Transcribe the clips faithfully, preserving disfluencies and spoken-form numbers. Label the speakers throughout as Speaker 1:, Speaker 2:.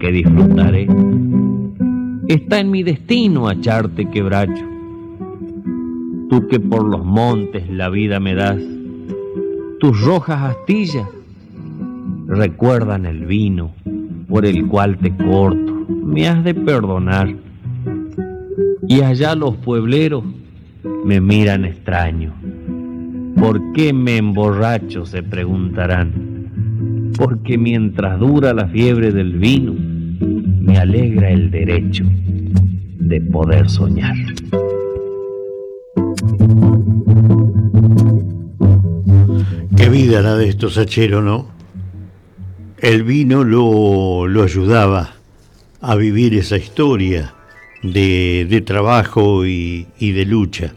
Speaker 1: que disfrutaré. Está en mi destino acharte quebracho, tú que por los montes la vida me das. Tus rojas astillas recuerdan el vino por el cual te corto, me has de perdonar. Y allá los puebleros me miran extraño. ¿Por qué me emborracho?, se preguntarán. Porque mientras dura la fiebre del vino, me alegra el derecho de poder soñar.
Speaker 2: Qué vida la de estos hacheros, ¿no? El vino lo, lo ayudaba a vivir esa historia de, de trabajo y, y de lucha.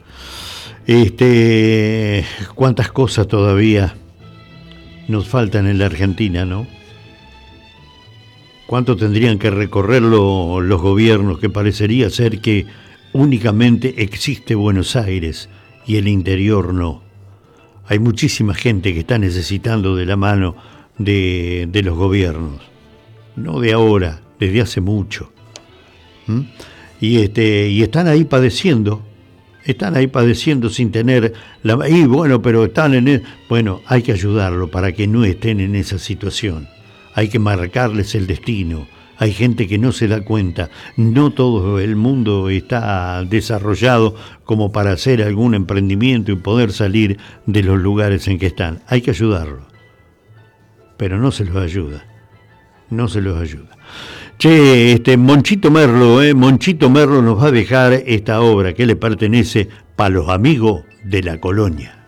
Speaker 2: Este, cuántas cosas todavía nos faltan en la Argentina, ¿no? ¿Cuánto tendrían que recorrerlo los gobiernos, que parecería ser que únicamente existe Buenos Aires y el interior no? Hay muchísima gente que está necesitando de la mano de, de los gobiernos, no de ahora, desde hace mucho. ¿Mm? Y, este, y están ahí padeciendo, están ahí padeciendo sin tener la... Y bueno, pero están en... El, bueno, hay que ayudarlo para que no estén en esa situación. Hay que marcarles el destino. Hay gente que no se da cuenta. No todo el mundo está desarrollado como para hacer algún emprendimiento y poder salir de los lugares en que están. Hay que ayudarlo. Pero no se los ayuda. No se los ayuda. Che, este Monchito Merlo, eh, Monchito Merlo nos va a dejar esta obra que le pertenece para los amigos de la colonia.